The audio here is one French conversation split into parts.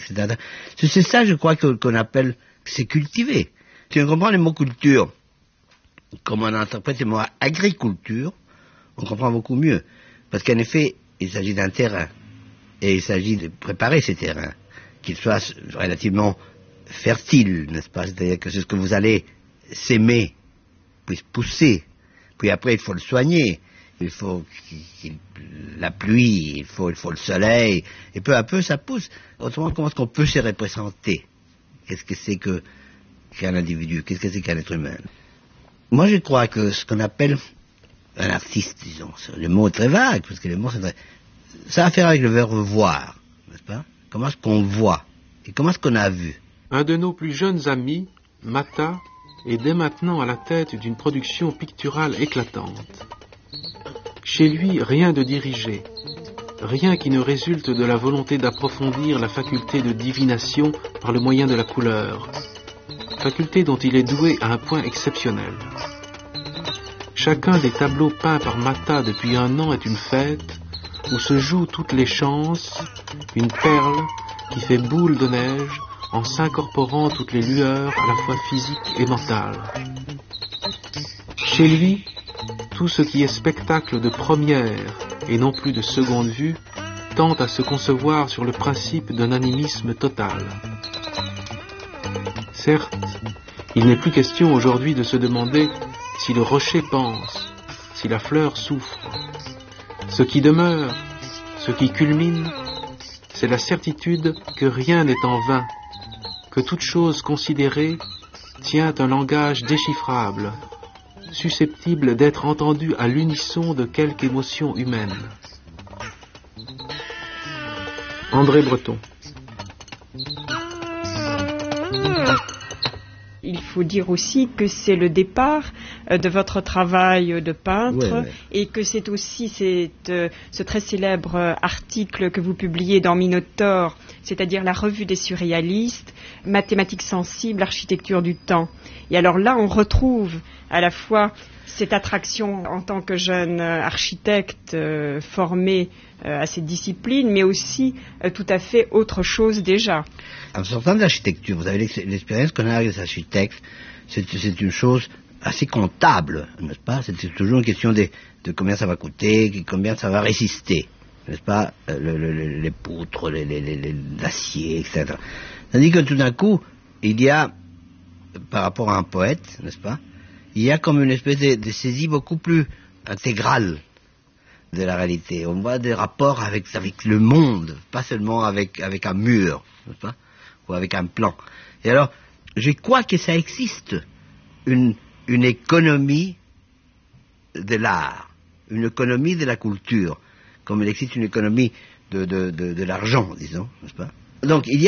etc. C'est ça, je crois, qu'on appelle, c'est cultiver. Si on comprend le mot culture, comme on interprète le mot agriculture, on comprend beaucoup mieux. Parce qu'en effet, il s'agit d'un terrain. Et il s'agit de préparer ces terrains, qu'ils soient relativement fertiles, n'est-ce pas? C'est-à-dire que c'est ce que vous allez s'aimer, puisse pousser. Puis après, il faut le soigner. Il faut la pluie, il faut le soleil. Et peu à peu, ça pousse. Autrement, comment est-ce qu'on peut se représenter? Qu'est-ce que c'est qu'un individu? Qu'est-ce que c'est qu'un être humain? Moi, je crois que ce qu'on appelle un artiste, disons, le mot est très vague, parce que le mot, ça a à faire avec le verbe voir, n'est-ce pas? Comment est-ce qu'on voit? Et comment est-ce qu'on a vu? Un de nos plus jeunes amis, Mata, est dès maintenant à la tête d'une production picturale éclatante. Chez lui, rien de dirigé, rien qui ne résulte de la volonté d'approfondir la faculté de divination par le moyen de la couleur, faculté dont il est doué à un point exceptionnel. Chacun des tableaux peints par Mata depuis un an est une fête, où se jouent toutes les chances, une perle qui fait boule de neige en s'incorporant toutes les lueurs à la fois physiques et mentales. Chez lui, tout ce qui est spectacle de première et non plus de seconde vue tend à se concevoir sur le principe d'un animisme total. Certes, il n'est plus question aujourd'hui de se demander si le rocher pense, si la fleur souffre. Ce qui demeure, ce qui culmine, c'est la certitude que rien n'est en vain, que toute chose considérée tient un langage déchiffrable, susceptible d'être entendu à l'unisson de quelque émotion humaine. André Breton. Il faut dire aussi que c'est le départ de votre travail de peintre, et que c'est aussi ce très célèbre article que vous publiez dans Minotaure, c'est-à-dire la revue des surréalistes, mathématiques sensibles, architecture du temps. Et alors là, on retrouve à la fois cette attraction en tant que jeune architecte formé à cette discipline, mais aussi tout à fait autre chose déjà. En sortant de l'architecture, vous avez l'expérience qu'on a avec les architectes, c'est une chose assez comptable, n'est-ce pas? C'est toujours une question de combien ça va coûter, combien ça va résister, n'est-ce pas? Les poutres, l'acier, etc. Tandis que tout d'un coup, il y a, par rapport à un poète, n'est-ce pas? Il y a comme une espèce de saisie beaucoup plus intégrale de la réalité. On voit des rapports avec le monde, pas seulement avec un mur, n'est-ce pas? Ou avec un plan. Et alors, je crois que ça existe une économie de l'art, une économie de la culture, comme il existe une économie de l'argent, disons, n'est-ce pas? Donc, il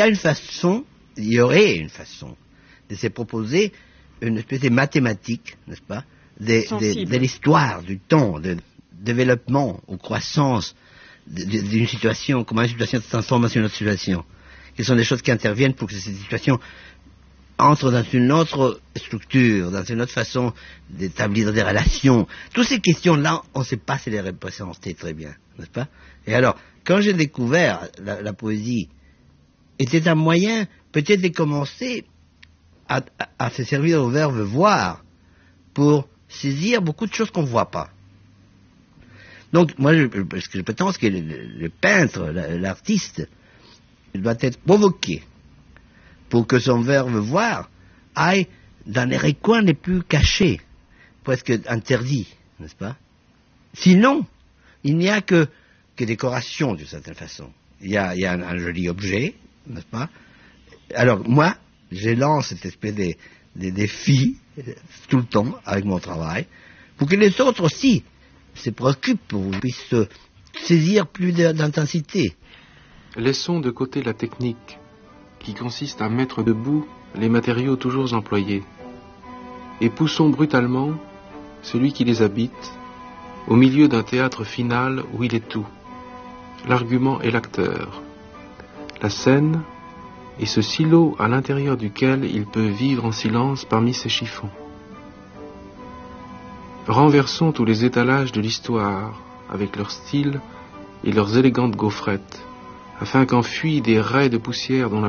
y aurait une façon de se proposer une espèce de mathématique, n'est-ce pas, de l'histoire, du temps, de développement ou croissance d'une situation, comment une situation se transforme dans une autre situation. Quelles sont des choses qui interviennent pour que cette situation entre dans une autre structure, dans une autre façon d'établir des relations. Toutes ces questions-là, on ne sait pas si les représenter très bien, n'est-ce pas? Et alors, quand j'ai découvert la poésie, était un moyen peut-être de commencer à se servir au verbe voir pour saisir beaucoup de choses qu'on ne voit pas. Donc, moi, parce que je pense que le peintre, l'artiste, il doit être provoqué pour que son verbe voir aille dans les recoins les plus cachés, presque interdits, n'est-ce pas? Sinon, il n'y a que décoration, d'une certaine façon. Il y a un joli objet, n'est-ce pas? Alors, moi, je lance cette espèce de défi tout le temps avec mon travail, pour que les autres aussi se préoccupent, pour qu'ils puissent saisir plus d'intensité. Laissons de côté la technique, qui consiste à mettre debout les matériaux toujours employés, et poussons brutalement celui qui les habite au milieu d'un théâtre final où il est tout. L'argument est l'acteur, la scène est ce silo à l'intérieur duquel il peut vivre en silence parmi ses chiffons. Renversons tous les étalages de l'histoire, avec leur style et leurs élégantes gaufrettes, afin qu'en fuient des raies de poussière dont la